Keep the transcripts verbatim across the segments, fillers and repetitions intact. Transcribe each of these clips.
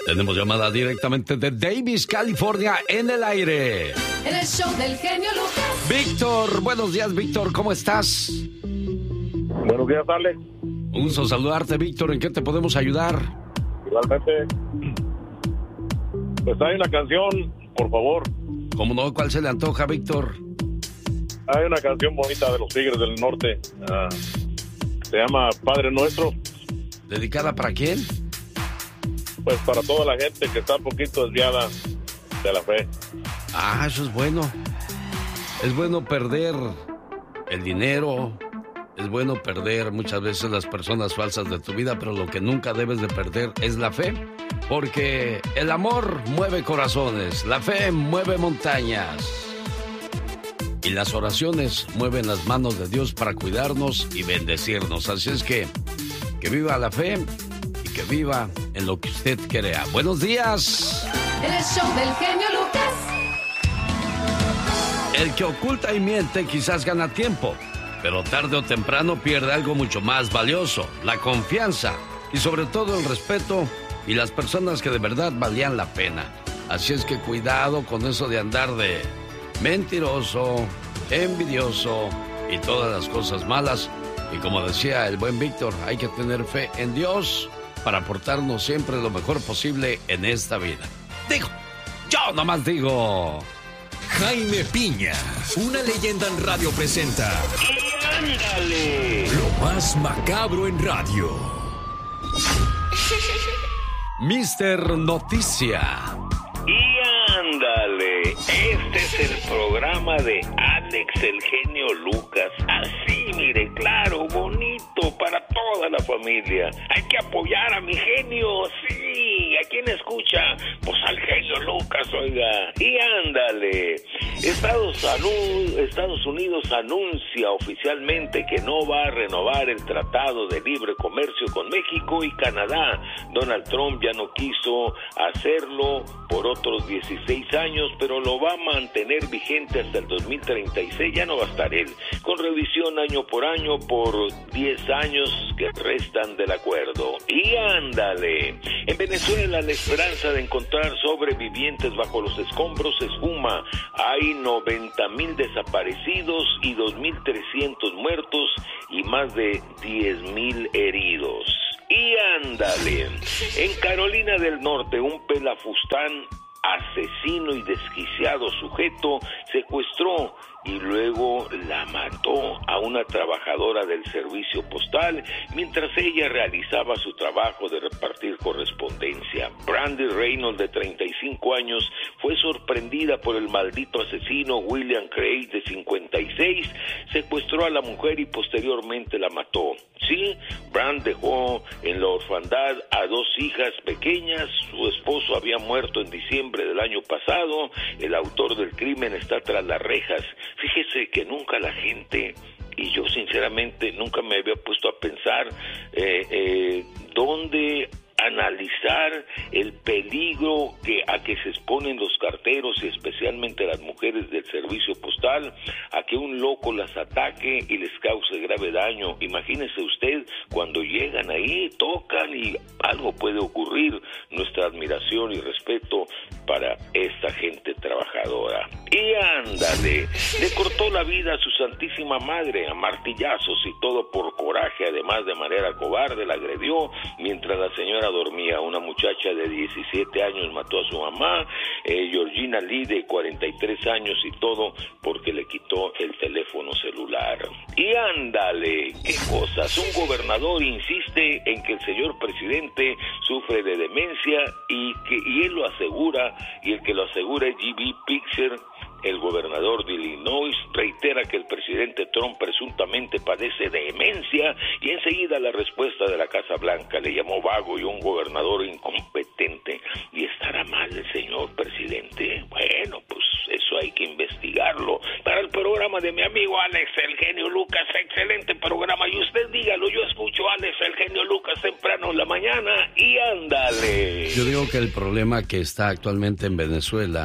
Tenemos llamada directamente de Davis, California, en el aire. En el show del genio Lucas. Víctor, buenos días, Víctor, ¿cómo estás? Buenos días, Alex. Un gusto saludarte, Víctor. ¿En qué te podemos ayudar? Igualmente. Pues hay una canción, por favor. ¿Cómo no? ¿Cuál se le antoja, Víctor? Hay una canción bonita de los Tigres del Norte. Uh, se llama Padre Nuestro. ¿Dedicada para quién? Pues para toda la gente que está un poquito desviada de la fe. Ah, eso es bueno. Es bueno perder el dinero. Es bueno perder muchas veces las personas falsas de tu vida, pero lo que nunca debes de perder es la fe. Porque el amor mueve corazones, la fe mueve montañas. Y las oraciones mueven las manos de Dios para cuidarnos y bendecirnos. Así es que, que viva la fe y que viva en lo que usted crea. ¡Buenos días! En el show del genio Lucas. El que oculta y miente quizás gana tiempo, pero tarde o temprano pierde algo mucho más valioso, la confianza y sobre todo el respeto y las personas que de verdad valían la pena. Así es que cuidado con eso de andar de mentiroso, envidioso y todas las cosas malas. Y como decía el buen Víctor, hay que tener fe en Dios para portarnos siempre lo mejor posible en esta vida. Digo, yo nomás digo. Jaime Piña, una leyenda en radio presenta. ¡Y ándale! Lo más macabro en radio. Mister Noticia. ¡Y ándale! Este es el programa de Alex el genio Lucas. Así, mire, claro, bonito para toda la familia. Hay que apoyar a mi genio, sí. ¿A quién escucha? Pues al genio Lucas, oiga. Y ándale. Estados, Salud, Estados Unidos anuncia oficialmente que no va a renovar el Tratado de Libre Comercio con México y Canadá. Donald Trump ya no quiso hacerlo por otros dieciséis años, pero lo va a mantener vigente hasta el dos mil treinta y seis. Ya no va a estar él, con revisión año por año por diez años que restan del acuerdo. Y ándale. En Venezuela la esperanza de encontrar sobrevivientes bajo los escombros se esfuma. Hay noventa mil desaparecidos y dos mil trescientos muertos y más de diez mil heridos. Y ándale. En Carolina del Norte, un pelafustán asesino y desquiciado sujeto secuestró y luego la mató a una trabajadora del servicio postal mientras ella realizaba su trabajo de repartir correspondencia. Brandy Reynolds, de treinta y cinco años, fue sorprendida por el maldito asesino William Craig, de cincuenta y seis, secuestró a la mujer y posteriormente la mató. Sí, Brand dejó en la orfandad a dos hijas pequeñas, su esposo había muerto en diciembre del año pasado, el autor del crimen está tras las rejas. Fíjese que nunca la gente, y yo sinceramente nunca me había puesto a pensar eh, eh, dónde analizar el peligro que a que se exponen los carteros y especialmente las mujeres del servicio postal, a que un loco las ataque y les cause grave daño. Imagínese usted cuando llegan ahí, tocan y algo puede ocurrir. Nuestra admiración y respeto para esta gente trabajadora. Y ándale, le cortó la vida a su santísima madre a martillazos y todo por coraje, además de manera cobarde la agredió mientras la señora dormía. Una muchacha de diecisiete años mató a su mamá, eh, Georgina Lee, de cuarenta y tres años, y todo porque le quitó el teléfono celular. Y ándale, qué cosas. Un gobernador insiste en que el señor presidente sufre de demencia y que y él lo asegura, y el que lo asegura es G B Pixer. El gobernador de Illinois reitera que el presidente Trump presuntamente padece de demencia y enseguida la respuesta de la Casa Blanca le llamó vago y un gobernador incompetente. ¿Y estará mal el señor presidente? Bueno, pues eso hay que investigarlo. Para el programa de mi amigo Alex el genio Lucas, excelente programa, y usted dígalo, yo escucho a Alex el genio Lucas temprano en la mañana y ándale. Yo digo que el problema que está actualmente en Venezuela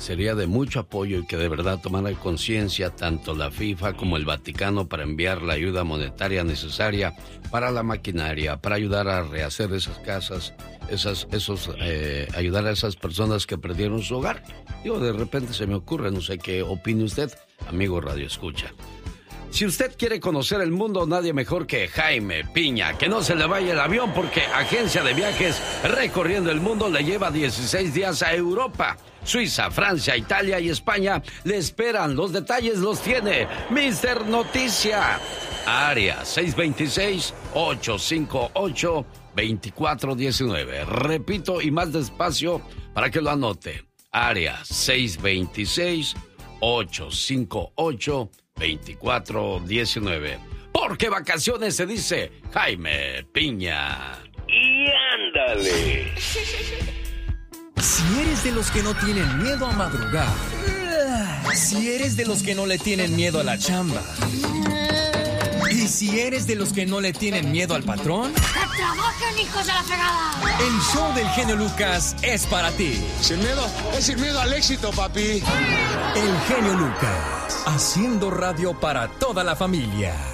sería de mucho apoyo y que de verdad tomara conciencia tanto la FIFA como el Vaticano para enviar la ayuda monetaria necesaria para la maquinaria, para ayudar a rehacer esas casas, esas, esos, eh, ayudar a esas personas que perdieron su hogar. Digo, de repente se me ocurre, no sé qué opine usted, amigo Radio Escucha. Si usted quiere conocer el mundo, nadie mejor que Jaime Piña. Que no se le vaya el avión porque Agencia de Viajes Recorriendo el Mundo le lleva dieciséis días a Europa, Suiza, Francia, Italia y España. Le esperan. Los detalles los tiene mister Noticia. Área seis dos seis, ocho cinco ocho, dos cuatro uno nueve. Repito y más despacio para que lo anote. Área seis dos seis, ocho cinco ocho, veinticuatro diecinueve. Porque vacaciones se dice Jaime Piña. Y ándale. Si eres de los que no tienen miedo a madrugar, si eres de los que no le tienen miedo a la chamba, y si eres de los que no le tienen miedo al patrón, ¡que trabajen, hijos de la fregada! El show del genio Lucas es para ti. Sin miedo, es sin miedo al éxito, papi. El genio Lucas, haciendo radio para toda la familia.